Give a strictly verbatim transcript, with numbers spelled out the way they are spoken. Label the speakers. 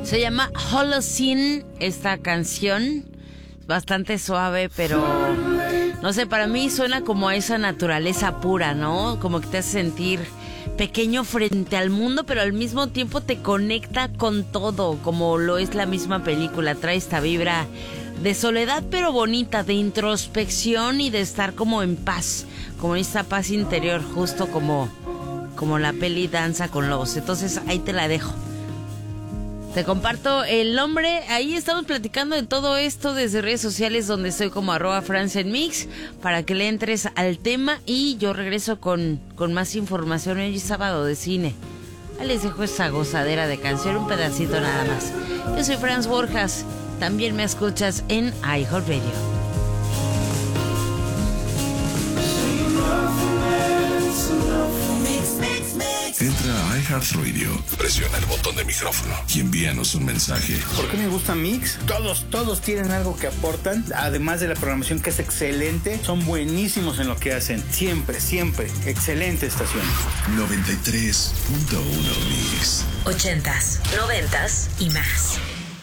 Speaker 1: Se llama Holocene esta canción. Bastante suave, pero no sé, para mí suena como a esa naturaleza pura, ¿no? Como que te hace sentir pequeño frente al mundo, pero al mismo tiempo te conecta con todo, como lo es la misma película. Trae esta vibra de soledad, pero bonita, de introspección y de estar como en paz, como en esta paz interior, justo como, como la peli Danza con Lobos. Entonces ahí te la dejo. Te comparto el nombre. Ahí estamos platicando de todo esto desde redes sociales, donde estoy como arroba francenmix, para que le entres al tema. Y yo regreso con, con más información. Hoy es sábado de cine. Ahí les dejo esa gozadera de canción, un pedacito nada más. Yo soy Franz Borjas. También me escuchas en iHeartRadio.
Speaker 2: Entra a iHeartRadio, presiona el botón de micrófono y envíanos un mensaje.
Speaker 3: ¿Por qué me gusta Mix? Todos, todos tienen algo que aportan, además de la programación que es excelente, son buenísimos en lo que hacen. Siempre, siempre, excelente estación.
Speaker 2: noventa y tres punto uno Mix.
Speaker 4: Ochentas, noventas y más.